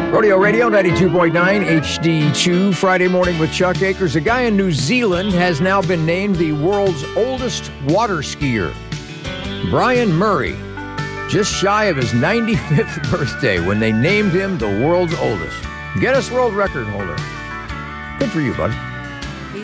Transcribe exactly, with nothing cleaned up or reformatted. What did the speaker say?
Rodeo Radio ninety-two point nine H D two, Friday morning with Chuck Akers. A guy in New Zealand has now been named the world's oldest water skier. Brian Murray, just shy of his ninety-fifth birthday when they named him the world's oldest. Guinness World Record holder. Good for you, bud.